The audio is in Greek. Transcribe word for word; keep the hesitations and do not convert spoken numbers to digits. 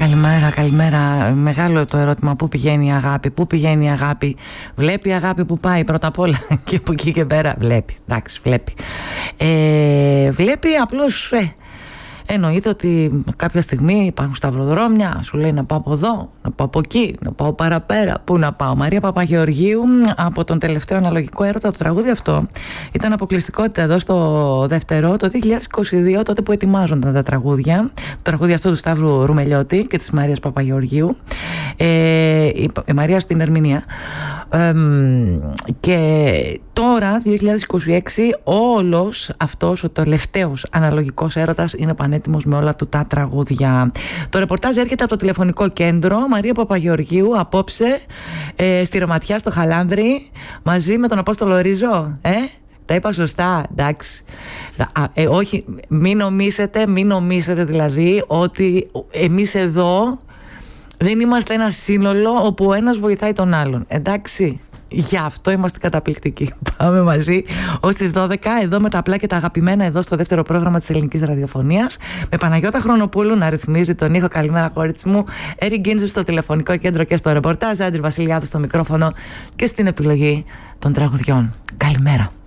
Καλημέρα, καλημέρα. Μεγάλο το ερώτημα. Πού πηγαίνει η αγάπη, πού πηγαίνει η αγάπη. Βλέπει η αγάπη που πάει πρώτα απ' όλα και από εκεί και πέρα. Βλέπει, εντάξει, βλέπει. Ε, βλέπει απλώς... Ε, εννοείται ότι κάποια στιγμή υπάρχουν σταυροδρόμια, σου λέει να πάω από εδώ, να πάω από εκεί, να πάω παραπέρα. Πού να πάω? Μαρία Παπαγεωργίου, από τον τελευταίο αναλογικό έρωτα. Το τραγούδι αυτό ήταν αποκλειστικότητα εδώ στο δεύτερο, το δύο χιλιάδες είκοσι δύο, τότε που ετοιμάζονταν τα τραγούδια. Το τραγούδι αυτό του Σταύρου Ρουμελιώτη και της Μαρίας Παπαγεωργίου. Ε, η, η Μαρία στην ερμηνεία. Ε, και τώρα, δύο χιλιάδες είκοσι έξι, όλος αυτός ο τελευταίος αναλογικός έρωτας είναι πανέτοιμος με όλα του τα τραγούδια. Το ρεπορτάζ έρχεται από το τηλεφωνικό κέντρο. Μαρία Παπαγεωργίου απόψε ε, στη Ρωματιά στο Χαλάνδρη, μαζί με τον Απόστολο Ρίζο. Ε? Τα είπα σωστά, εντάξει. Ε, όχι, μην νομίσετε, μην νομίσετε δηλαδή ότι εμείς εδώ δεν είμαστε ένα σύνολο όπου ο ένας βοηθάει τον άλλον. Εντάξει. Γι' αυτό είμαστε καταπληκτικοί. Πάμε μαζί ως τις δώδεκα εδώ με τα απλά και τα αγαπημένα εδώ στο δεύτερο πρόγραμμα της ελληνικής ραδιοφωνίας, με Παναγιώτα Χρονοπούλου να ρυθμίζει τον ήχο. Καλημέρα, κόριτσι μου. Έρη Γκίνζου στο τηλεφωνικό κέντρο και στο ρεπορτάζ, Άντρη Βασιλιάδου στο μικρόφωνο και στην επιλογή των τραγουδιών. Καλημέρα.